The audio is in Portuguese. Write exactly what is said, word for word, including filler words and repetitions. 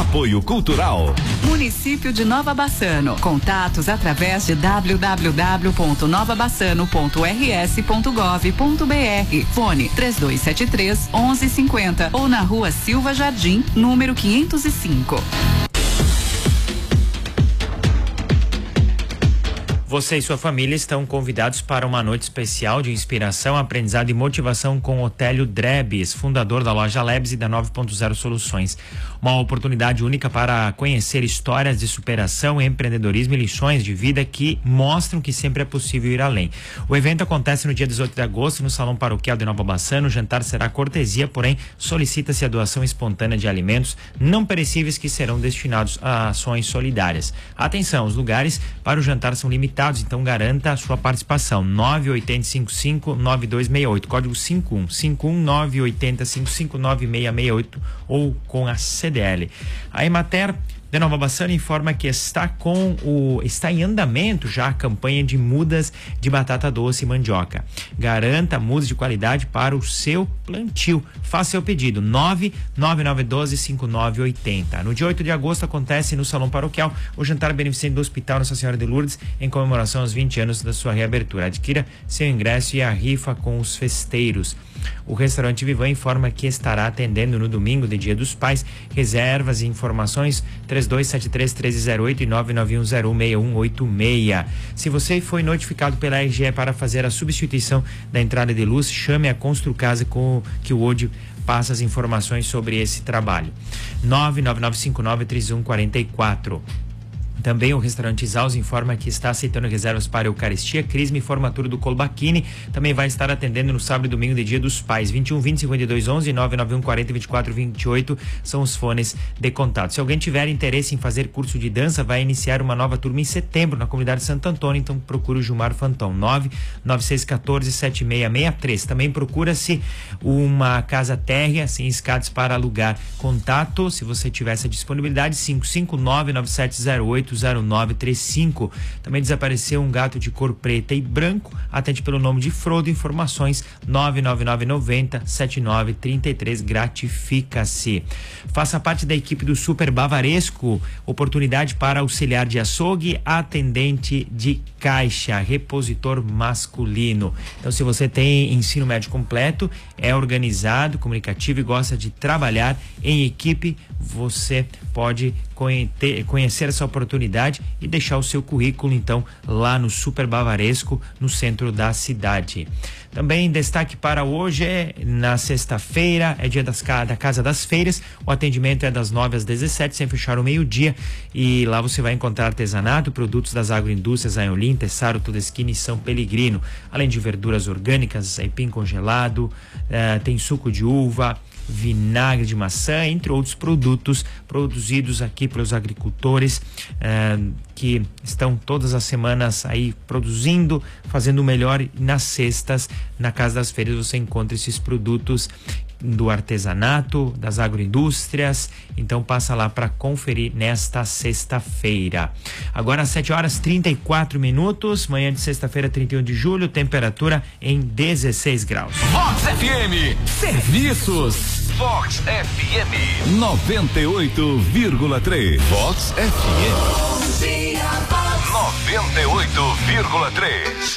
Apoio Cultural. Município de Nova Bassano. Contatos através de w w w ponto nova bassano ponto r s ponto gov ponto b r. Fone três dois sete três, onze cinquenta ou na rua Silva Jardim, número quinhentos e cinco. Você e sua família estão convidados para uma noite especial de inspiração, aprendizado e motivação com Otélio Drebes, fundador da loja Lebes e da nove ponto zero Soluções. Uma oportunidade única para conhecer histórias de superação, empreendedorismo e lições de vida que mostram que sempre é possível ir além. O evento acontece no dia dezoito de agosto no Salão Paroquial de Nova Bassano. O jantar será cortesia, porém solicita-se a doação espontânea de alimentos não perecíveis que serão destinados a ações solidárias. Atenção, os lugares para o jantar são limitados, então garanta a sua participação. nove oito cinco cinco, nove dois seis oito, código cinco um cinco um nove oito cinco cinco nove seis seis oito ou com a C D L. A Emater de Nova Bassano informa que está com o está em andamento já a campanha de mudas de batata doce e mandioca. Garanta mudas de qualidade para o seu plantio. Faça seu pedido nove nove nove um dois cinco nove oito zero. No dia oito de agosto acontece no Salão Paroquial o jantar beneficente do Hospital Nossa Senhora de Lourdes em comemoração aos vinte anos da sua reabertura. Adquira seu ingresso e a rifa com os festeiros. O restaurante Vivan informa que estará atendendo no domingo de Dia dos Pais. Reservas e informações três dois sete três, um três zero oito e nove nove um zero um seis um oito seis. Se você foi notificado pela R G E para fazer a substituição da entrada de luz, chame a Construcasa com que o Ode passa as informações sobre esse trabalho. nove nove nove cinco nove três um quatro quatro. Também o restaurante Isaus informa que está aceitando reservas para a Eucaristia, Crisma e formatura do Colbachini. Também vai estar atendendo no sábado e domingo de Dia dos Pais. vinte e um, vinte, cinquenta e dois, onze, nove nove um quarenta, vinte e quatro, vinte e oito são os fones de contato. Se alguém tiver interesse em fazer curso de dança, vai iniciar uma nova turma em setembro na comunidade Santo Antônio. Então procura o Gilmar Fantão, nove nove seis um quatro, sete seis seis três. Também procura-se uma casa térrea sem escadas para alugar. Contato, se você tiver essa disponibilidade, cinco cinco nove, nove sete zero oito zero nove três cinco. Também desapareceu um gato de cor preta e branco, atende pelo nome de Frodo. Informações nove nove nove nove zero sete nove três três. Gratifica-se. Faça parte da equipe do Super Bavaresco, oportunidade para auxiliar de açougue, atendente de caixa, repositor masculino. Então, se você tem ensino médio completo, é organizado, comunicativo e gosta de trabalhar em equipe, você pode conhecer essa oportunidade e deixar o seu currículo então lá no Super Bavaresco, no centro da cidade. Também destaque para hoje é na sexta-feira, é dia das, da Casa das Feiras. O atendimento é das nove às dezessete, sem fechar o meio-dia, e lá você vai encontrar artesanato, produtos das agroindústrias Anholim, Tessaro, Todeskine e São Pellegrino, além de verduras orgânicas, aipim congelado, eh, tem suco de uva, vinagre de maçã, entre outros produtos produzidos aqui pelos agricultores eh, que estão todas as semanas aí produzindo, fazendo o melhor. Nas sextas, na Casa das Feiras, você encontra esses produtos do artesanato, das agroindústrias. Então passa lá para conferir nesta sexta-feira. Agora às sete horas e trinta e quatro minutos, manhã de sexta-feira, trinta e um de julho, temperatura em dezesseis graus. Vox F M, serviços. Vox F M noventa e oito vírgula três. Vox F M noventa e oito vírgula três.